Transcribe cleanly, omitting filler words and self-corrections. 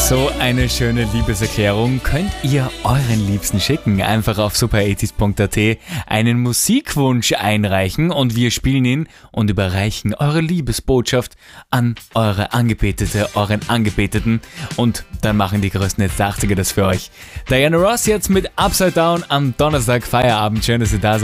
So eine schöne Liebeserklärung könnt ihr euren Liebsten schicken. Einfach auf super80s.at einen Musikwunsch einreichen und wir spielen ihn und überreichen eure Liebesbotschaft an eure Angebetete, euren Angebeteten und dann machen die größten Hits der 80er das für euch. Diana Ross jetzt mit Upside Down am Donnerstag Feierabend. Schön, dass ihr da seid.